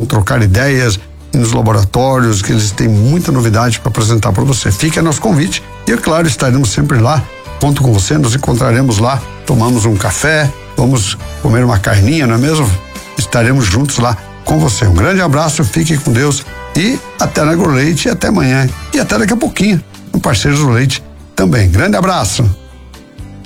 trocar ideias nos laboratórios, que eles têm muita novidade para apresentar para você. Fica nosso convite e, é claro, estaremos sempre lá. Conto com você, nos encontraremos lá, tomamos um café, vamos comer uma carninha, não é mesmo? Estaremos juntos lá com você. Um grande abraço, fique com Deus e até na AgroLeite, e até amanhã e até daqui a pouquinho no Parceiros do Leite também. Grande abraço.